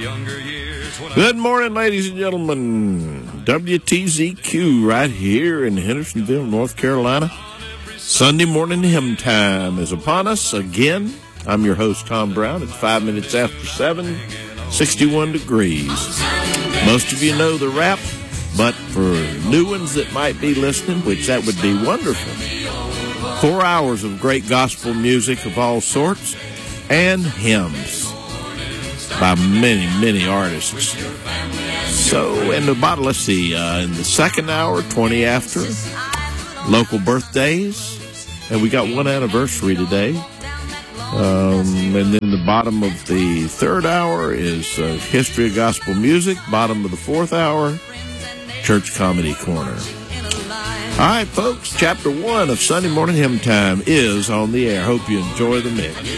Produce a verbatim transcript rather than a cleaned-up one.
Good morning, ladies and gentlemen. W T Z Q right here in Hendersonville, North Carolina. Sunday morning hymn time is upon us again. I'm your host, Tom Brown. It's five minutes after seven, sixty-one degrees. Most of you know the rap, but for new ones that might be listening, which that would be wonderful, four hours of great gospel music of all sorts and hymns by many, many artists. So, in the bottom, let's see, uh, in the second hour, twenty after, local birthdays, and we got one anniversary today. Um, and then the bottom of the third hour is uh, history of gospel music. Bottom of the fourth hour, Church Comedy Corner. All right, folks, chapter one of Sunday Morning Hymn Time is on the air. Hope you enjoy the mix.